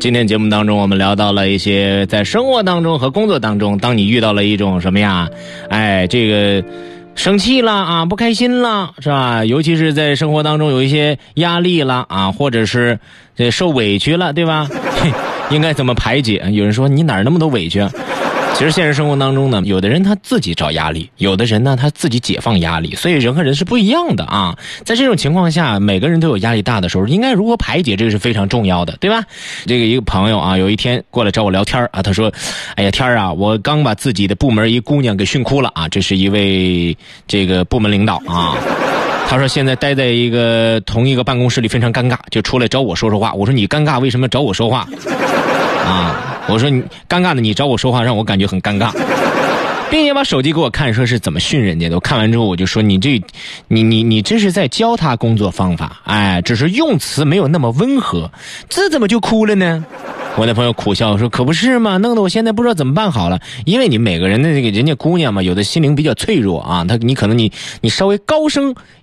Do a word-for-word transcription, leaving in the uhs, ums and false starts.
今天节目当中我们聊到了一些在生活当中和工作当中，当你遇到了一种什么呀，哎，这个生气了啊，不开心了，是吧？尤其是在生活当中有一些压力了啊，或者是这受委屈了，对吧？应该怎么排解？有人说你哪儿那么多委屈啊？其实现实生活当中呢，有的人他自己找压力，有的人呢他自己解放压力，所以人和人是不一样的啊。在这种情况下，每个人都有压力大的时候，应该如何排解，这个是非常重要的，对吧？这个一个朋友啊，有一天过来找我聊天啊，他说：“哎呀，天儿啊，我刚把自己的部门一姑娘给训哭了啊。”这是一位这个部门领导啊。他说现在待在一个同一个办公室里非常尴尬，就出来找我说说话。我说你尴尬为什么找我说话啊？我说你尴尬的，你找我说话让我感觉很尴尬，并且把手机给我看，说是怎么训人家的。我看完之后我就说你这你你你这是在教他工作方法，哎，只是用词没有那么温和，这怎么就哭了呢？我那朋友苦笑说：“可不是嘛，弄得我现在不知道怎么办好了。因为你每个人的这个人家姑娘嘛，有的心灵比较脆弱啊，他你可能你你稍微高声